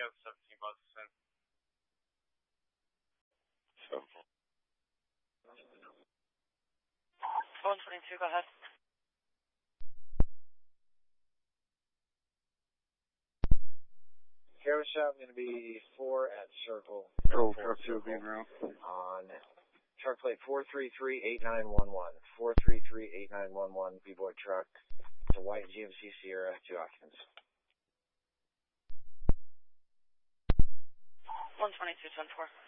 have 17 buses in. 122, go ahead. Hero shop going to be 4 at Circle. Control truck 2 being around. On truck plate 433-8911. 433-8911, B-Boy truck. It's a white GMC Sierra, 2 occupants. 122, 10-4.